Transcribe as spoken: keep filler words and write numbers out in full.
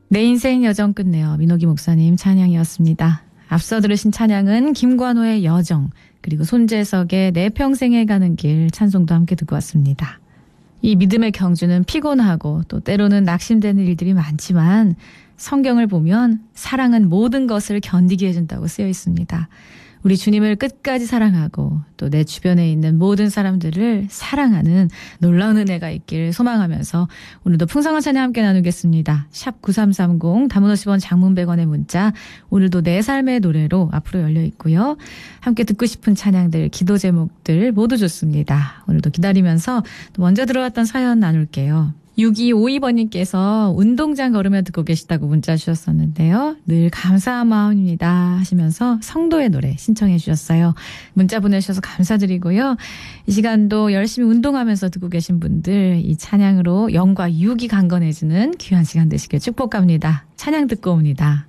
내 인생 여정 끝내요. 민호기 목사님 찬양이었습니다. 앞서 들으신 찬양은 김관호의 여정, 그리고 손재석의 내 평생에 가는 길 찬송도 함께 듣고 왔습니다. 이 믿음의 경주는 피곤하고 또 때로는 낙심되는 일들이 많지만 성경을 보면 사랑은 모든 것을 견디게 해준다고 쓰여 있습니다. 우리 주님을 끝까지 사랑하고 또 내 주변에 있는 모든 사람들을 사랑하는 놀라운 은혜가 있길 소망하면서 오늘도 풍성한 찬양 함께 나누겠습니다. 샵 구삼삼공 담은 오십 원 장문 백 원의 문자, 오늘도 내 삶의 노래로 앞으로 열려 있고요. 함께 듣고 싶은 찬양들, 기도 제목들 모두 좋습니다. 오늘도 기다리면서 먼저 들어왔던 사연 나눌게요. 육이오이 번님께서 운동장 걸으며 듣고 계시다고 문자 주셨었는데요. 늘 감사한 마음입니다 하시면서 성도의 노래 신청해 주셨어요. 문자 보내주셔서 감사드리고요. 이 시간도 열심히 운동하면서 듣고 계신 분들 이 찬양으로 영과 육이 강건해지는 귀한 시간 되시길 축복합니다. 찬양 듣고 옵니다.